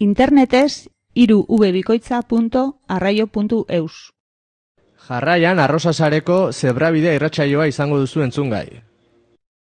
Internetez 3vbikoitza.arraio.eus. Jarraian Arrosasareko Zebrabidea irratsaioa izango duzu entzungai.